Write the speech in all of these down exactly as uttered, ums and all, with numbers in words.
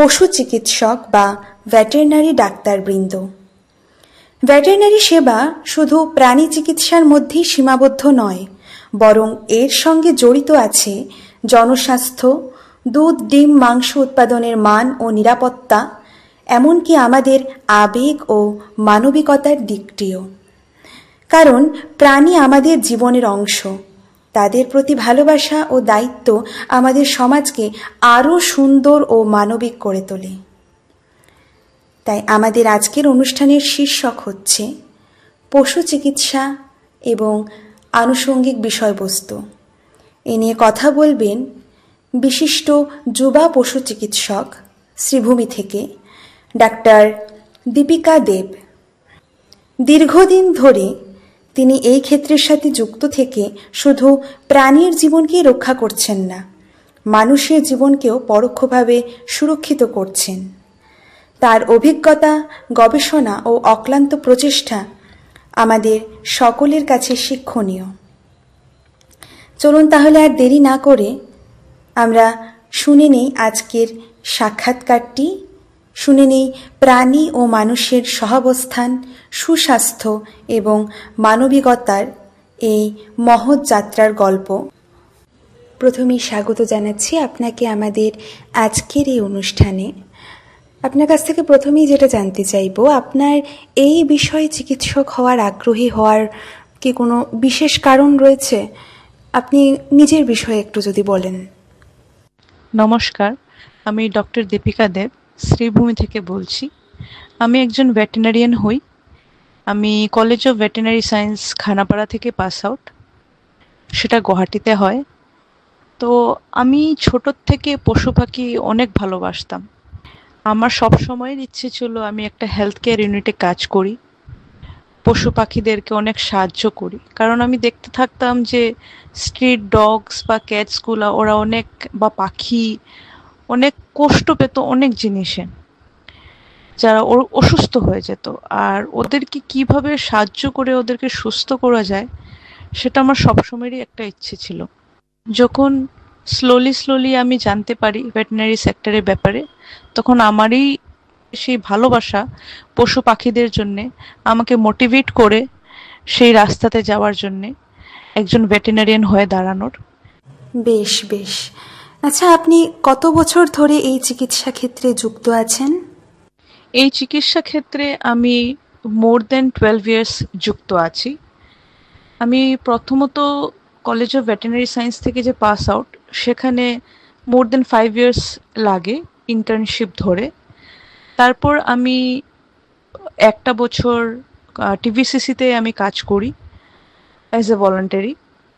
পশু চিকিৎসক বা ভেটেরিনারি ডাক্তারবৃন্দ। ভেটেরিনারি সেবা শুধু প্রাণী চিকিৎসার মধ্যেই সীমাবদ্ধ নয়, বরং এর সঙ্গে জড়িত আছে জনস্বাস্থ্য, দুধ, ডিম, মাংস উৎপাদনের মান ও নিরাপত্তা, এমনকি আমাদের আবেগ ও মানবিকতার দিকটিও। কারণ প্রাণী আমাদের জীবনের অংশ, তাদের প্রতি ভালোবাসা ও দায়িত্ব আমাদের সমাজকে আরও সুন্দর ও মানবিক করে তোলে। তাই আমাদের আজকের অনুষ্ঠানের শীর্ষক হচ্ছে পশু চিকিৎসা এবং আনুষঙ্গিক বিষয়বস্তু। এ নিয়ে কথা বলবেন বিশিষ্ট যুবা পশু চিকিৎসক শ্রীভূমি থেকে ডাক্তার দীপিকা দেব। দীর্ঘদিন ধরে তিনি এই ক্ষেত্রের সাথে যুক্ত থেকে শুধু প্রাণীর জীবনকেই রক্ষা করছেন না, মানুষের জীবনকেও পরোক্ষভাবে সুরক্ষিত করছেন। তার অভিজ্ঞতা, গবেষণা ও অক্লান্ত প্রচেষ্টা আমাদের সকলের কাছে শিক্ষণীয়। চলুন তাহলে আর দেরি না করে আমরা শুনে নেই আজকের সাক্ষাৎকারটি, শুনে নেই প্রাণী ও মানুষের সহাবস্থান, সুস্বাস্থ্য এবং মানবিকতার এই মহৎ যাত্রার গল্প। প্রথমেই স্বাগত জানাচ্ছি আপনাকে আমাদের আজকের এই অনুষ্ঠানে। আপনার কাছ থেকে প্রথমেই যেটা জানতে চাইব, আপনার এই বিষয়ে চিকিৎসক হওয়ার আগ্রহী হওয়ার কি কোনো বিশেষ কারণ রয়েছে? আপনি নিজের বিষয়ে একটু যদি বলেন। নমস্কার, আমি ডক্টর দীপিকা দেব শ্রীভূমি থেকে বলছি। আমি একজন ভেটেরিনারিয়ান হই। আমি college of veterinary science Khanapara থেকে পাস আউট, সেটা গুয়াহাটিতে হয়। তো আমি ছোটোর থেকে পশু পাখি অনেক ভালোবাসতাম। আমার সব সময়ের ইচ্ছে ছিল আমি একটা হেলথ কেয়ার ইউনিটে কাজ করি, পশু পাখিদেরকে অনেক সাহায্য করি। কারণ আমি দেখতে থাকতাম যে স্ট্রিট ডগস বা ক্যাটসগুলো ওরা অনেক, বা পাখি অনেক কষ্ট পেত অনেক জিনিসে, যারা ওর অসুস্থ হয়ে যেত। আর ওদেরকে কিভাবে সাহায্য করে ওদেরকে সুস্থ করা যায় সেটা আমার সবসময়েরই একটা ইচ্ছে ছিল। যখন স্লোলি স্লোলি আমি জানতে পারি ভেটেরিনারি সেক্টরের ব্যাপারে, তখন আমারই সেই ভালোবাসা পশু পাখিদের জন্যে আমাকে মোটিভেট করে সেই রাস্তাতে যাওয়ার জন্যে, একজন ভেটেরিনারিয়ান হয়ে দাঁড়ানোর। বেশ বেশ আচ্ছা, আপনি কত বছর ধরে এই চিকিৎসা ক্ষেত্রে যুক্ত আছেন? এই চিকিৎসা ক্ষেত্রে আমি মোর দেন টুয়েলভ ইয়ার্স যুক্ত আছি। আমি প্রথমত কলেজ অফ ভেটেরিনারি সায়েন্স থেকে যে পাস আউট, সেখানে মোর দেন ফাইভ ইয়ার্স লাগে ইন্টার্নশিপ ধরে। তারপর আমি একটা বছর টিভিসিসিতে আমি কাজ করি অ্যাজ এ ভলান্টারি।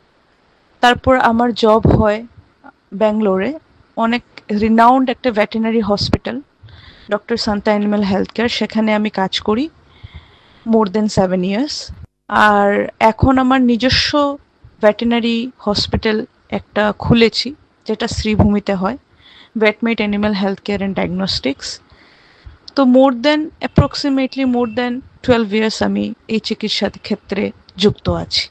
তারপর আমার জব হয় ব্যাঙ্গালোরে, অনেক রিনাউন্ড একটা veterinary hospital, doctor Santa animal health care, সেখানে আমি কাজ করি মোর দেন সেভেন ইয়ার্স। আর এখন আমার নিজস্ব ভেটেরিনারি হসপিটাল একটা খুলেছি, যেটা শ্রীভূমিতে হয়, ভেটমেট animal health care and diagnostics. তো মোর দেন অ্যাপ্রক্সিমেটলি মোর দেন টুয়েলভ ইয়ার্স আমি এই চিকিৎসার ক্ষেত্রে যুক্ত আছি।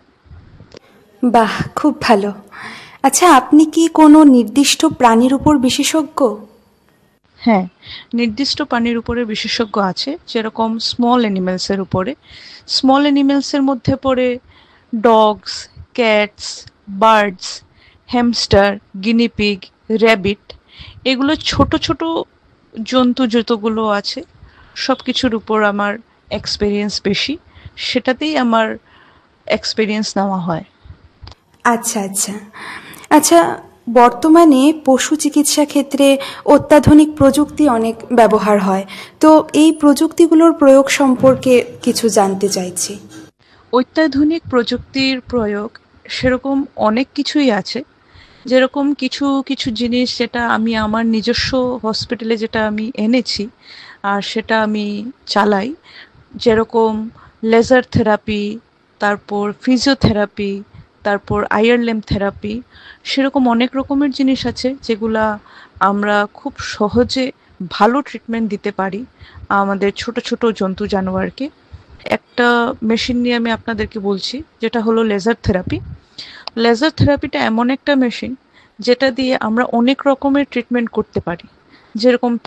বাহ, খুব ভালো। আচ্ছা, আপনি কি কোনো নির্দিষ্ট প্রাণীর উপর বিশেষজ্ঞ? হ্যাঁ, নির্দিষ্ট প্রাণীর উপরে বিশেষজ্ঞ আছে, যেরকম স্মল অ্যানিমেলসের উপরে। স্মল অ্যানিমেলসের মধ্যে পড়ে dogs, cats, birds, hamster, guinea pig, rabbit, এগুলো ছোট ছোট জন্তু যতগুলো আছে সব কিছুর উপর আমার এক্সপিরিয়েন্স বেশি, সেটাতেই আমার এক্সপিরিয়েন্স নেওয়া হয়। আচ্ছা আচ্ছা আচ্ছা বর্তমানে পশু চিকিৎসা ক্ষেত্রে অত্যাধুনিক প্রযুক্তি অনেক ব্যবহার হয়, তো এই প্রযুক্তিগুলোর প্রয়োগ সম্পর্কে কিছু জানতে চাইছি। অত্যাধুনিক প্রযুক্তির প্রয়োগ সেরকম অনেক কিছুই আছে। যেরকম কিছু কিছু জিনিস যেটা আমি আমার নিজস্ব হসপিটালে যেটা আমি এনেছি আর সেটা আমি চালাই, যেরকম লেজার থেরাপি, তারপর ফিজিওথেরাপি, তারপর আয়ারল্যাম্প থেরাপি, সেরকম অনেক রকমের জিনিস আছে যেগুলা আমরা খুব সহজে ভালো ট্রিটমেন্ট দিতে পারি আমাদের ছোট ছোট জন্তু জানোয়ারকে। একটা মেশিন নিয়ে আমি আপনাদেরকে বলছি, যেটা হলো লেজার থেরাপি। লেজার থেরাপিটা এমন একটা মেশিন যেটা দিয়ে আমরা অনেক রকমের ট্রিটমেন্ট করতে পারি, যেরকম